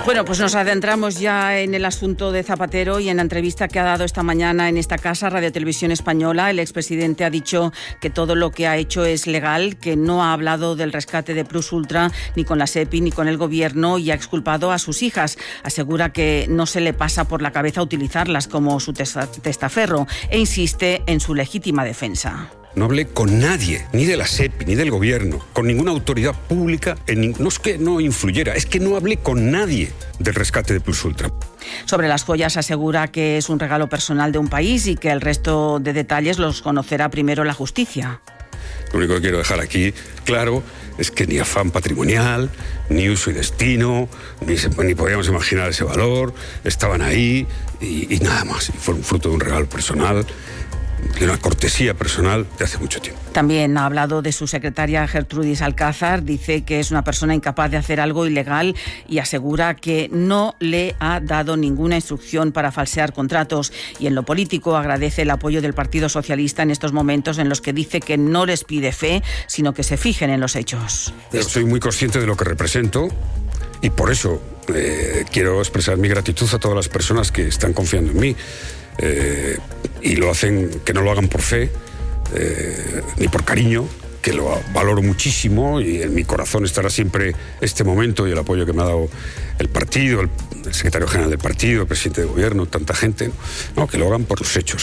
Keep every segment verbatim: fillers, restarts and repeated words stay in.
Bueno, pues nos adentramos ya en el asunto de Zapatero y en la entrevista que ha dado esta mañana en esta casa, Radio Televisión Española. El expresidente ha dicho que todo lo que ha hecho es legal, que no ha hablado del rescate de Plus Ultra ni con la SEPI ni con el gobierno y ha exculpado a sus hijas. Asegura que no se le pasa por la cabeza utilizarlas como su testaferro e insiste en su legítima defensa. No hablé con nadie, ni de la SEPI, ni del gobierno, con ninguna autoridad pública. En, no es que no influyera, es que no hablé con nadie del rescate de Plus Ultra. Sobre las joyas asegura que es un regalo personal de un país y que el resto de detalles los conocerá primero la justicia. Lo único que quiero dejar aquí claro es que ni afán patrimonial, ni uso y destino, ni, se, ni podíamos imaginar ese valor, estaban ahí y, y nada más. Y fueron fruto de un regalo personal, de una cortesía personal de hace mucho tiempo. También ha hablado de su secretaria Gertrudis Alcázar. Dice que es una persona incapaz de hacer algo ilegal y asegura que no le ha dado ninguna instrucción para falsear contratos. Y en lo político agradece el apoyo del Partido Socialista en estos momentos en los que dice que no les pide fe, sino que se fijen en los hechos. Yo soy muy consciente de lo que represento y por eso eh, quiero expresar mi gratitud a todas las personas que están confiando en mí. Eh, y lo hacen, que no lo hagan por fe eh, ni por cariño, que lo valoro muchísimo y en mi corazón estará siempre este momento y el apoyo que me ha dado el partido, el, el secretario general del partido, el presidente del gobierno, tanta gente, no, no, que lo hagan por los hechos.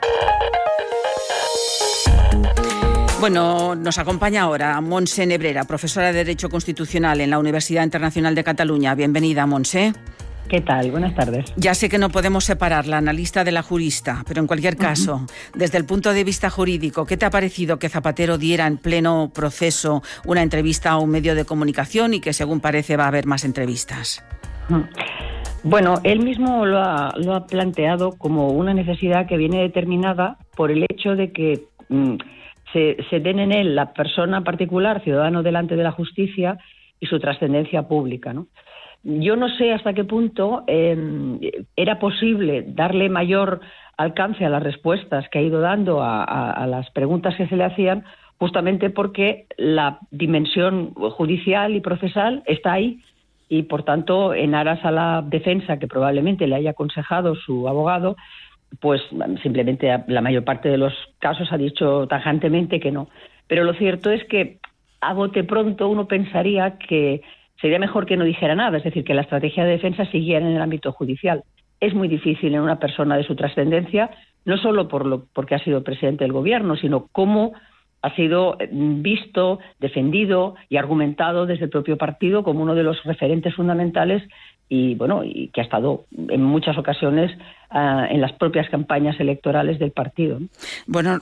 Bueno, nos acompaña ahora Montse Nebrera, profesora de Derecho Constitucional en la Universidad Internacional de Cataluña. Bienvenida, Montse. ¿Qué tal? Buenas tardes. Ya sé que no podemos separar la analista de la jurista, pero en cualquier caso, uh-huh. desde el punto de vista jurídico, ¿qué te ha parecido que Zapatero diera en pleno proceso una entrevista a un medio de comunicación y que, según parece, va a haber más entrevistas? Uh-huh. Bueno, él mismo lo ha, lo ha planteado como una necesidad que viene determinada por el hecho de que mm, se, se den en él la persona particular, ciudadano delante de la justicia y su trascendencia pública, ¿no? Yo no sé hasta qué punto eh, era posible darle mayor alcance a las respuestas que ha ido dando a, a, a las preguntas que se le hacían, justamente porque la dimensión judicial y procesal está ahí y, por tanto, en aras a la defensa que probablemente le haya aconsejado su abogado, pues simplemente la mayor parte de los casos ha dicho tajantemente que no. Pero lo cierto es que a bote pronto uno pensaría que sería mejor que no dijera nada, es decir, que la estrategia de defensa siguiera en el ámbito judicial. Es muy difícil en una persona de su trascendencia, no solo por lo, porque ha sido presidente del gobierno, sino cómo ha sido visto, defendido y argumentado desde el propio partido como uno de los referentes fundamentales y bueno y que ha estado en muchas ocasiones uh, en las propias campañas electorales del partido. Bueno,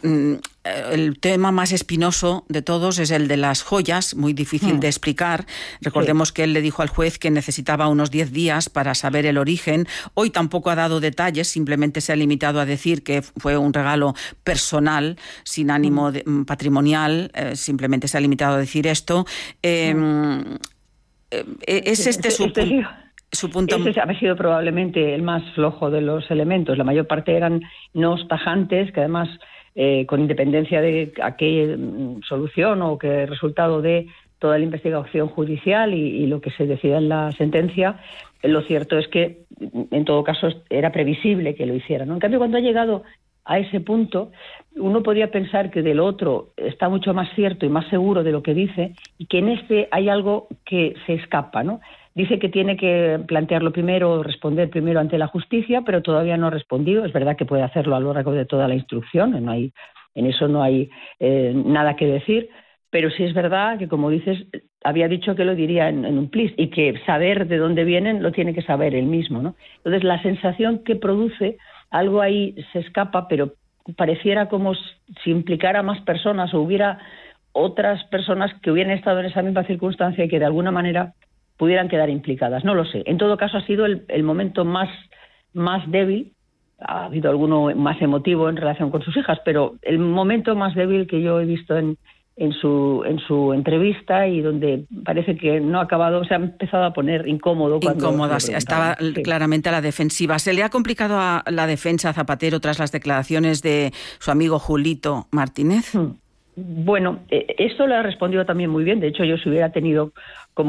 el tema más espinoso de todos es el de las joyas, muy difícil mm. de explicar. Recordemos sí. que él le dijo al juez que necesitaba unos diez días para saber el origen. Hoy tampoco ha dado detalles, simplemente se ha limitado a decir que fue un regalo personal, sin ánimo de, patrimonial, eh, simplemente se ha limitado a decir esto. Eh, mm. eh, ¿Es este su punto? Su punto... Ese ha sido probablemente el más flojo de los elementos. La mayor parte eran no tajantes, que además, eh, con independencia de a qué solución o qué resultado de toda la investigación judicial y, y lo que se decida en la sentencia, lo cierto es que, en todo caso, era previsible que lo hicieran, ¿no? En cambio, cuando ha llegado a ese punto, uno podría pensar que del otro está mucho más cierto y más seguro de lo que dice y que en este hay algo que se escapa, ¿no? Dice que tiene que plantearlo primero, responder primero ante la justicia, pero todavía no ha respondido. Es verdad que puede hacerlo a lo largo de toda la instrucción, no hay, en eso no hay eh, nada que decir, pero sí es verdad que, como dices, había dicho que lo diría en, en un plis y que saber de dónde vienen lo tiene que saber él mismo, ¿no? Entonces, la sensación que produce, algo ahí se escapa, pero pareciera como si implicara más personas o hubiera otras personas que hubieran estado en esa misma circunstancia y que de alguna manera pudieran quedar implicadas, no lo sé. En todo caso, ha sido el, el momento más, más débil, ha habido alguno más emotivo en relación con sus hijas, pero el momento más débil que yo he visto en, en, su, en su entrevista y donde parece que no ha acabado, se ha empezado a poner incómodo. Incómoda, estaba sí. claramente a la defensiva. ¿Se le ha complicado a la defensa a Zapatero tras las declaraciones de su amigo Julito Martínez? Bueno, eh, esto lo ha respondido también muy bien. De hecho, yo si hubiera tenido como